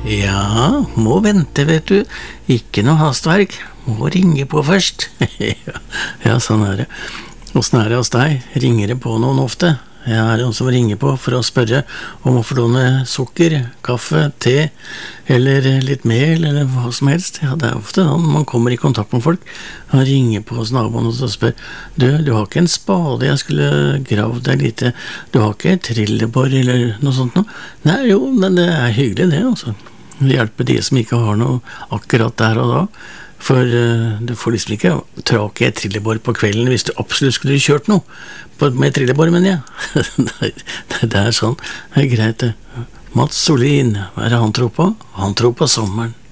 Ja, må vente, vet du. Ikke noe hastverk. Må ringe på først. Ja, sånn er det. Hvordan er det hos deg? Ringer det på noen ofte? Jeg er noen som ringer på for å spørre om å få låne sukker, kaffe, te, eller litt mel, eller hva som helst. Ja, det er ofte da man kommer i kontakt med folk. Han ringer på hos naboen og spør, du har ikke en spade, jeg skulle grave deg litt. Du har ikke et trillebår eller noe sånt noe? Nei, jo, men det er hyggelig det, altså. Det hjelper de som ikke har noe akkurat der og da. For du får liksom ikke tak i et trillebår på kvelden hvis du absolutt skulle kjørt noe med trillebår, men ja. Det er sånn. Det er greit det. Mats Solin, hva er det han tror på? Han tror på sommeren.